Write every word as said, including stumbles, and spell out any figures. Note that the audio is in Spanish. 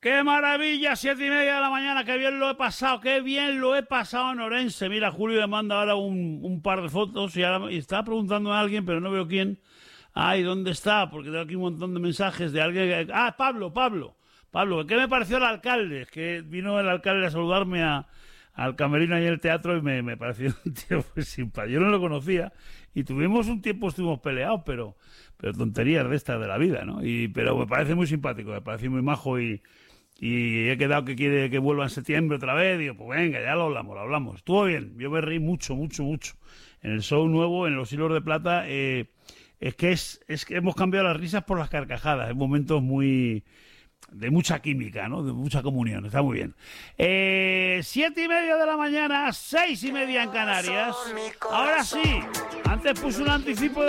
¡Qué maravilla! Siete y media de la mañana, qué bien lo he pasado, qué bien lo he pasado en Orense. Mira, Julio me manda ahora un, un par de fotos y, ahora, y estaba preguntando a alguien, pero no veo quién. Ay, ¿dónde está? Porque tengo aquí un montón de mensajes de alguien que... Ah, Pablo, Pablo. Pablo, ¿qué me pareció el alcalde? Es que vino el alcalde a saludarme a, al camerino ahí en el teatro y me, me pareció un tío pues, simpático. Yo no lo conocía y tuvimos un tiempo, estuvimos peleados, pero, pero tonterías de estas de la vida, ¿no? Y, pero me parece muy simpático, me parece muy majo y... Y he quedado que quiere que vuelva en septiembre otra vez. Digo, pues venga, ya lo hablamos, lo hablamos. Estuvo bien, yo me reí mucho, mucho, mucho. En el show nuevo, en Los Hilos de Plata, eh, es que es, es que hemos cambiado las risas por las carcajadas. En momentos muy... de mucha química, ¿no? De mucha comunión, está muy bien. Eh, siete y media de la mañana, seis y media en Canarias. Ahora sí, antes puse un anticipo de